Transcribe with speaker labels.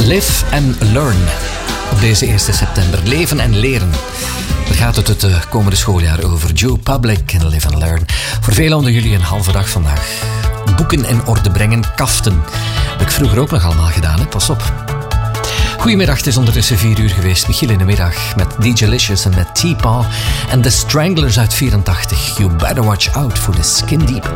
Speaker 1: Live and Learn. Op deze 1 september. Leven en leren. Daar gaat het komende schooljaar over. Joe Public en Live and Learn. Voor velen onder jullie een halve dag vandaag. Boeken in orde brengen, kaften. Dat heb ik vroeger ook nog allemaal gedaan, hè? Pas op. Goedemiddag, het is ondertussen 4 uur geweest. Michiel in de middag met DJ Licious en met T-Paw. En The Stranglers uit 84. You better watch out for the Skin Deep.